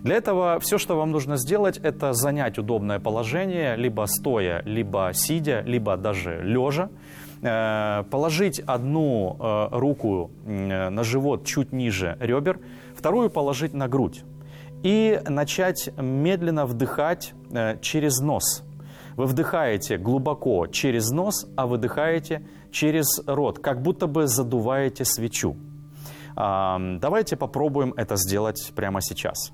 Для этого все, что вам нужно сделать, это занять удобное положение, либо стоя, либо сидя, либо даже лежа. Положить одну руку на живот чуть ниже ребер, вторую положить на грудь. И начать медленно вдыхать через нос. Вы вдыхаете глубоко через нос, а выдыхаете через рот, как будто бы задуваете свечу. Давайте попробуем это сделать прямо сейчас.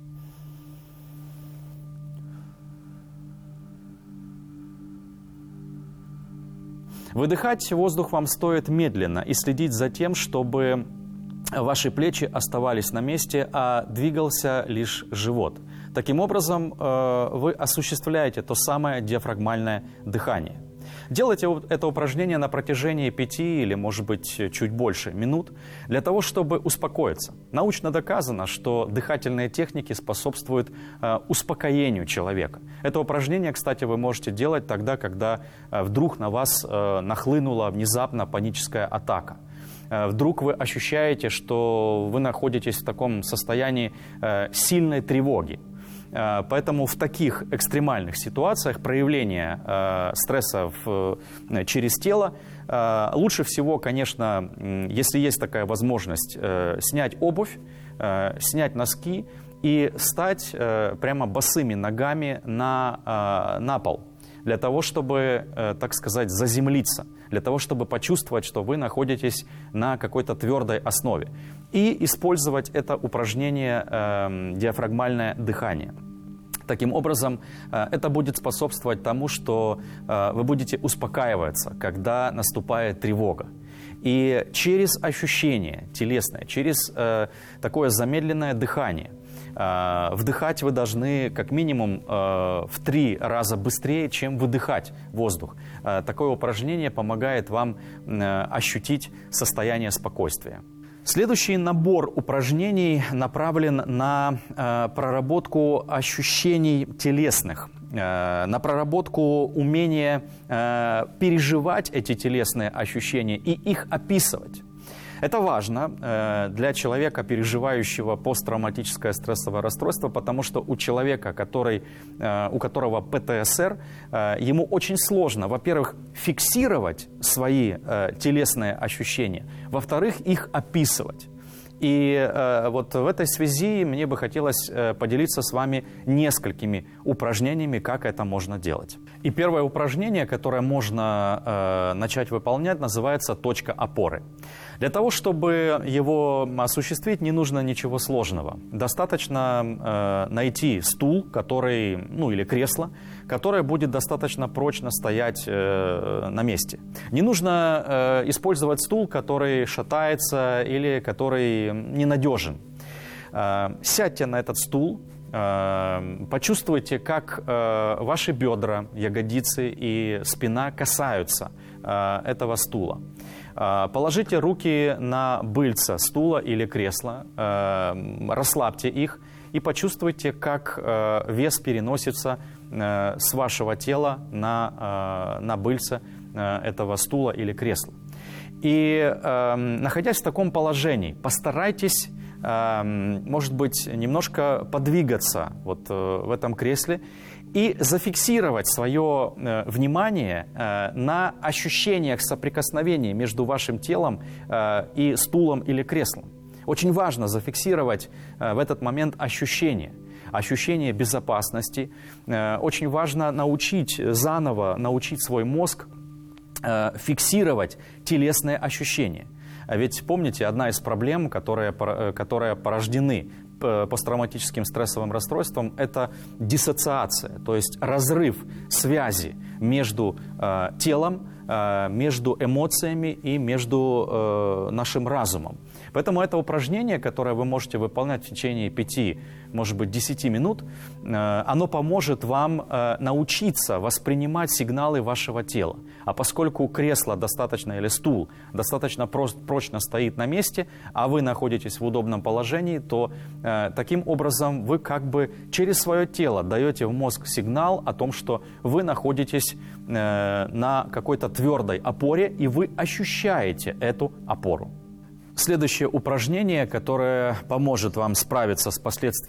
Выдыхать воздух вам стоит медленно и следить за тем, чтобы ваши плечи оставались на месте, а двигался лишь живот. Таким образом, вы осуществляете то самое диафрагмальное дыхание. Делайте это упражнение на протяжении 5 или, может быть, чуть больше минут, для того, чтобы успокоиться. Научно доказано, что дыхательные техники способствуют успокоению человека. Это упражнение, кстати, вы можете делать тогда, когда вдруг на вас нахлынула внезапно паническая атака. Вдруг вы ощущаете, что вы находитесь в таком состоянии сильной тревоги. Поэтому в таких экстремальных ситуациях проявление стресса через тело лучше всего, конечно, если есть такая возможность, снять обувь, снять носки и встать прямо босыми ногами на пол, для того, чтобы, так сказать, заземлиться, для того, чтобы почувствовать, что вы находитесь на какой-то твердой основе. И использовать это упражнение диафрагмальное дыхание. Таким образом, это будет способствовать тому, что вы будете успокаиваться, когда наступает тревога. И через ощущение телесное, через такое замедленное дыхание, вдыхать вы должны как минимум в 3 раза быстрее, чем выдыхать воздух. Такое упражнение помогает вам ощутить состояние спокойствия. Следующий набор упражнений направлен на проработку ощущений телесных, на проработку умения переживать эти телесные ощущения и их описывать. Это важно для человека, переживающего посттравматическое стрессовое расстройство, потому что у человека, у которого ПТСР, ему очень сложно, во-первых, фиксировать свои телесные ощущения, во-вторых, их описывать. И вот в этой связи мне бы хотелось поделиться с вами несколькими упражнениями, как это можно делать. И первое упражнение, которое можно начать выполнять, называется «Точка опоры». Для того, чтобы его осуществить, не нужно ничего сложного. Достаточно найти стул, или кресло, которое будет достаточно прочно стоять на месте. Не нужно использовать стул, который шатается или который ненадежен. Сядьте на этот стул, почувствуйте, как ваши бедра, ягодицы и спина касаются этого стула. Положите руки на быльца стула или кресла, расслабьте их и почувствуйте, как вес переносится с вашего тела на быльца этого стула или кресла. И, находясь в таком положении, постарайтесь, может быть, немножко подвигаться вот в этом кресле и зафиксировать свое внимание на ощущениях соприкосновения между вашим телом и стулом или креслом. Очень важно зафиксировать в этот момент ощущение безопасности. Очень важно заново научить свой мозг фиксировать телесные ощущения. Ведь помните, одна из проблем, которые порождены посттравматическим стрессовым расстройством, это диссоциация, то есть разрыв связи между телом, между эмоциями и между нашим разумом. Поэтому это упражнение, которое вы можете выполнять в течение 5, может быть, 10 минут, оно поможет вам научиться воспринимать сигналы вашего тела. А поскольку кресло или стул достаточно прочно стоит на месте, а вы находитесь в удобном положении, то таким образом вы как бы через свое тело даете в мозг сигнал о том, что вы находитесь на какой-то твердой опоре, и вы ощущаете эту опору. Следующее упражнение, которое поможет вам справиться с последствиями